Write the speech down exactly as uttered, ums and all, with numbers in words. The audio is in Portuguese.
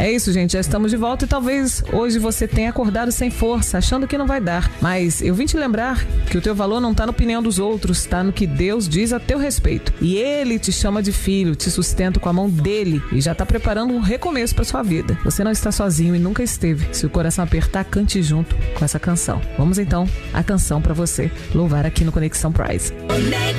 É isso, gente, já estamos de volta e talvez hoje você tenha acordado sem força, achando que não vai dar. Mas eu vim te lembrar que o teu valor não está na opinião dos outros, está no que Deus diz a teu respeito. E Ele te chama de filho, te sustenta com a mão dele e já está preparando um recomeço para sua vida. Você não está sozinho e nunca esteve. Se o coração apertar, cante junto com essa canção. Vamos então à canção para você louvar aqui no Conexão Prize.